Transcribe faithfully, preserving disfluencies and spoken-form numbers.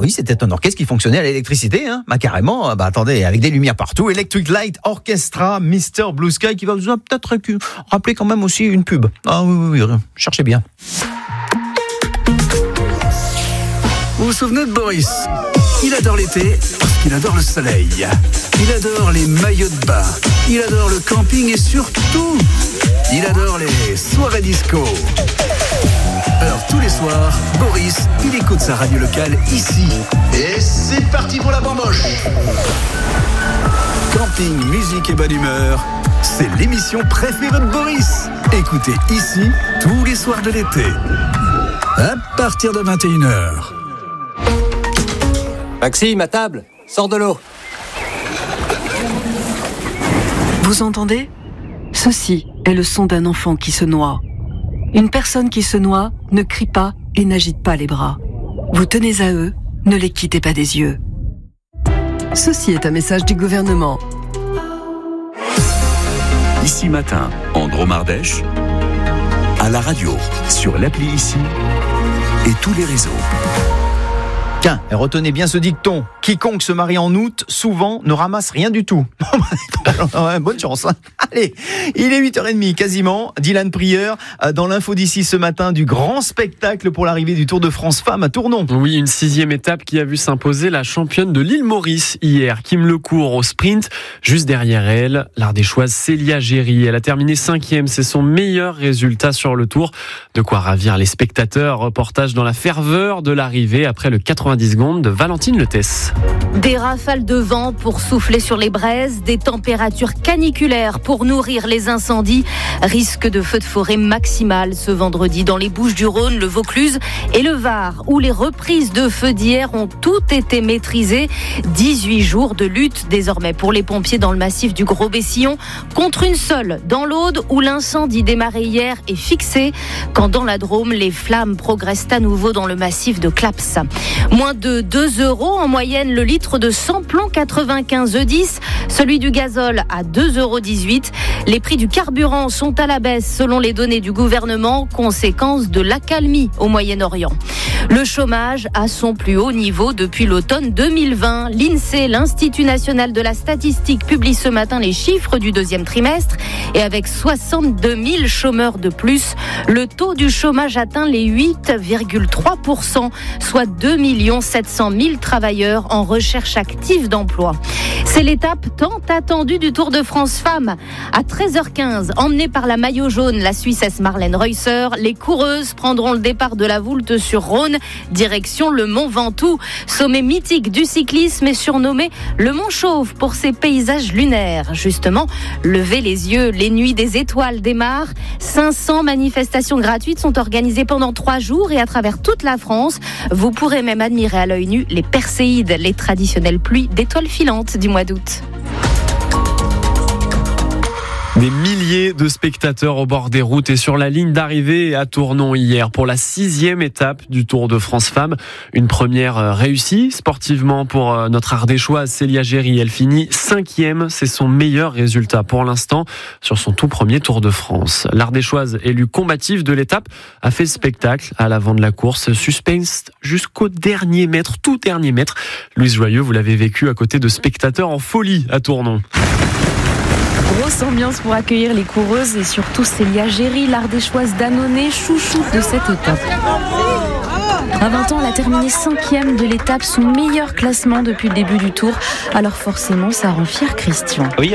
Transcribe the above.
oui, c'était un orchestre qui fonctionnait à l'électricité, hein. Bah, carrément, bah, attendez, avec des lumières partout. Electric Light Orchestra, mister Blue Sky, qui va vous peut-être rappeler quand même aussi une pub. Ah oui, oui, oui, cherchez bien. Vous vous souvenez de Boris ? Il adore l'été parce qu'il adore le soleil. Il adore les maillots de bain. Il adore le camping et surtout, il adore les soirées disco. Alors tous les soirs, Boris, il écoute sa radio locale ici. Et c'est parti pour la bamboche. Camping, musique et bonne humeur, c'est l'émission préférée de Boris. Écoutez ici tous les soirs de l'été. À partir de vingt et une heures. Maxime, à table, sors de l'eau. Vous entendez ? Ceci est le son d'un enfant qui se noie. Une personne qui se noie ne crie pas et n'agite pas les bras. Vous tenez à eux, ne les quittez pas des yeux. Ceci est un message du gouvernement. Ici matin, en Drôme-Ardèche, à la radio, sur l'appli Ici et tous les réseaux. Tiens, et retenez bien ce dicton. Quiconque se marie en août, souvent, ne ramasse rien du tout. Bonne chance. Hein. Allez, il est huit heures trente quasiment. Dylan Prieur, dans l'info d'ici ce matin, du grand spectacle pour l'arrivée du Tour de France Femmes à Tournon. Oui, une sixième étape qui a vu s'imposer la championne de l'île Maurice hier, Kim Lecourt au sprint. Juste derrière elle, l'Ardéchoise Célia Géry. Elle a terminé cinquième. C'est son meilleur résultat sur le Tour. De quoi ravir les spectateurs. Reportage dans la ferveur de l'arrivée après le quatre-vingt-dix secondes de Valentine Letès. Des rafales de vent pour souffler sur les braises, des températures caniculaires pour nourrir les incendies. Risque de feux de forêt maximal ce vendredi dans les Bouches-du-Rhône, le Vaucluse et le Var, où les reprises de feux d'hier ont toutes été maîtrisées. dix-huit jours de lutte désormais pour les pompiers dans le massif du Gros-Bessillon, contre une seule dans l'Aude, où l'incendie démarré hier est fixé, quand dans la Drôme, les flammes progressent à nouveau dans le massif de Claps. Moins de deux euros en moyenne le litre de samplon quatre-vingt-quinze E dix, celui du gazole à deux euros dix-huit. Les prix du carburant sont à la baisse selon les données du gouvernement, conséquence de l'accalmie au Moyen-Orient. Le chômage à son plus haut niveau depuis l'automne deux mille vingt. L'INSEE, l'Institut national de la statistique, publie ce matin les chiffres du deuxième trimestre. Et avec soixante-deux mille chômeurs de plus, le taux du chômage atteint les huit virgule trois pour cent, soit deux millions sept cent mille travailleurs en recherche active d'emploi. C'est l'étape tant attendue du Tour de France Femmes. À treize heures quinze, emmenée par la maillot jaune, la Suissesse Marlène Reusser, les coureuses prendront le départ de la Voulte sur Rhône, direction le Mont Ventoux. Sommet mythique du cyclisme est surnommé le Mont Chauve pour ses paysages lunaires. Justement, levez les yeux, les nuits des étoiles démarrent. cinq cents manifestations gratuites sont organisées pendant trois jours et à travers toute la France. Vous pourrez même admirer à l'œil nu les perséides, les traditionnelles pluies d'étoiles filantes du mois d'août. Des milliers de spectateurs au bord des routes et sur la ligne d'arrivée à Tournon hier pour la sixième étape du Tour de France Femmes. Une première réussie sportivement pour notre Ardéchoise Célia Géry. Elle finit cinquième. C'est son meilleur résultat pour l'instant sur son tout premier Tour de France. L'Ardéchoise, élue combative de l'étape, a fait spectacle à l'avant de la course. Suspense jusqu'au dernier mètre, tout dernier mètre. Louise Joyeux, vous l'avez vécu à côté de spectateurs en folie à Tournon. Grosse ambiance pour accueillir les coureuses et surtout Célia Géry, l'Ardéchoise d'Annonay, chouchou de cette étape. À vingt ans, elle a terminé cinquième de l'étape, son meilleur classement depuis le début du Tour. Alors forcément, ça rend fier Christian. Oui,